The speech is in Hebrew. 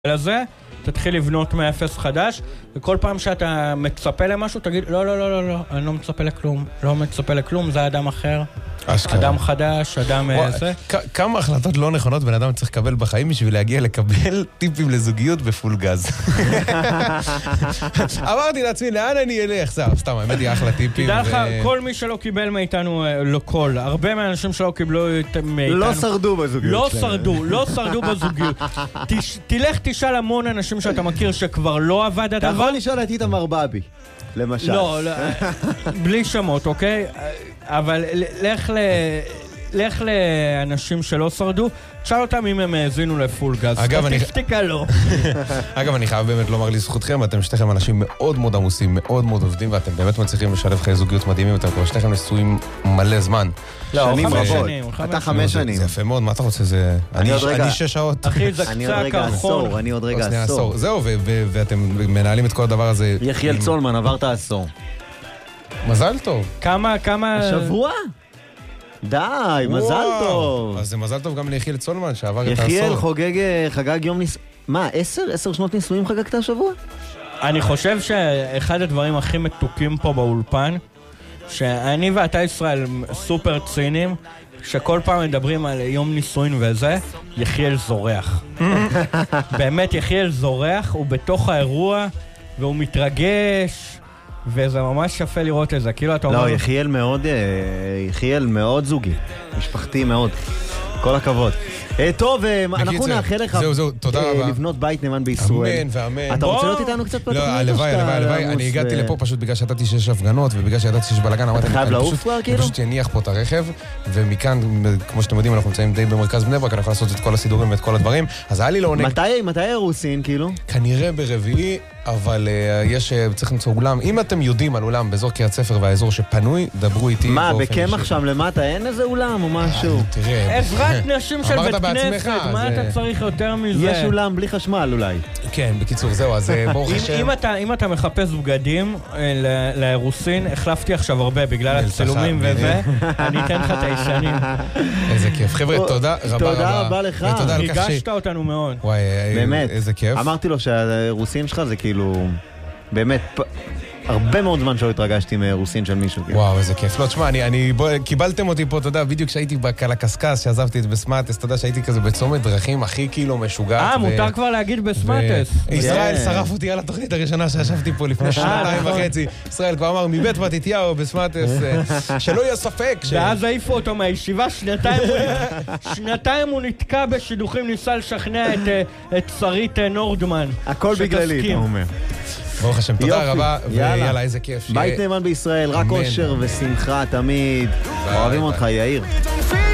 לזה, תתחיל לבנות מאפס חדש, וכל פעם שאתה מצפה למשהו, תגיד, לא, לא, לא, לא, לא, אני לא מצפה לכלום, לא מצפה לכלום, זה אדם אחר, אדם חדש, אדם זה. כמה החלטות לא נכונות בן אדם צריך לקבל בחיים בשביל להגיע לקבל טיפים לזוגיות בפול גז. אמרתי לעצמי, לאן אני אלך? סתם, האמת היא אחלה טיפים. תדע לך, כל מי שלא קיבל מאיתנו, לא כל, הרבה מהאנשים שלא קיבלו מאיתנו. לא שרדו בזוגיות. לא שרדו בזוגיות. תלך תשאל המון אנשים שאתה מכיר שכבר לא עבד הדבר. אתה יכול לשאול את איתמר בבי, למשל. לא, בלי שמות, אוקיי? אבל לך לאנשים שלא שרדו, תשאל אותם אם הם האזינו לפול גז. סטטיסטיקה לא. אגב, אני חייב באמת לומר לזכותכם, אתם שתיכם אנשים מאוד מאוד עמוסים, מאוד מאוד עובדים, ואתם באמת מצליחים לשלב חיי זוגיות מדהימים, אתם כבר שתיכם נשואים מלא זמן. לא, 5 שנים. אתה 5 שנים. זה יפה מאוד, מה אתה רוצה? אני 6 שעות. אחי, זה קצה הקרחון. אני עוד רגע עשור. זהו, ואתם מנהלים את כל הדבר הזה. יחיאל צולמן, עברת עשור. מזל טוב. כמה... השבוע? די, מזל טוב. אז זה מזל טוב גם ליחיאל צולמן שעבר את העשור. יחיאל חגג יום מה, 10 שנות נישואים חגגת השבוע? אני חושב שאחד הדברים הכי מתוקים פה באולפן, שאני ואתה ישראל סופר ציניים, שכל פעם מדברים על יום נישואין וזה, יחיאל זורח. באמת יחיאל זורח, הוא בתוך האירוע, והוא מתרגש, וזה ממש יפה לראות את זה. כאילו אתה אומר... לא, יחיאל מאוד זוגי, משפחתי מאוד. כל הכבוד. טוב, אנחנו נאחל לך לבנות בית נאמן בישראל. אמן ואמן. אתה רוצה להיות איתנו קצת בתוכנית? לא, הלוואי. אני הגעתי לפה פשוט בגלל שידעתי שיש הפגנות, ובגלל שידעתי שיש בלגן. אתה חייב לעוף כבר, כאילו? אני פשוט יניח פה את הרכב, ומכאן, כמו שאתם יודעים, אנחנו נמצאים די במרכז בני ברק, אני יכול לעשות את כל הסידורים ואת כל הדברים, אז היה לי לעונג. מתי אירוסין, כאילו? כנראה ברביעי, אבל צריך למצוא אולם. אם אתם יודעים על אולם באזור קריית ספר והאזור שפנוי, דברו איתי. מה, בקמח שם למטה אין איזה אולם או משהו? תראה. עזרת נשים של בית כנסת, מה אתה צריך יותר מזה? יש אולם בלי חשמל אולי. כן, בקיצור, זהו, אז ברוך השם. אם אתה מחפש בגדים לאירוסין, החלפתי עכשיו הרבה בגלל הצילומים וזה, אני אתן לך את הישנים. איזה כיף. חבר'ה, תודה רבה. תודה רבה לך. ריגשת אותנו מאוד. וואי, איזה כיף. אמרתי לו שהאירוסין שלך זה כאילו, באמת, הרבה מאוד זמן שלא התרגשתי מאירוסין של מישהו. וואו, איזה כיף. לא, תשמע, קיבלתם אותי פה, תודה, בדיוק כשהייתי על הקסקס, שעזבתי את בסמטס, תודה שהייתי כזה בצומת דרכים הכי כאילו משוגעת. מותר כבר להגיד בסמטס. ישראל שרף אותי על התוכנית הראשונה שישבתי פה לפני 2.5. ישראל כבר אמר, מבית מתתיהו בסמטס, שלא יהיה ספק. ואז העיפו אותו מהישיבה, שנתיים הוא נתקע בשידוכים, ניסה לשכנע את שרית נורדמן. הכל בגללי, אתה אומר. ברוך השם, תודה רבה, ויאללה, איזה כיף. בית נאמן בישראל, רק אושר ושמחה תמיד. אוהבים אותך, יאיר.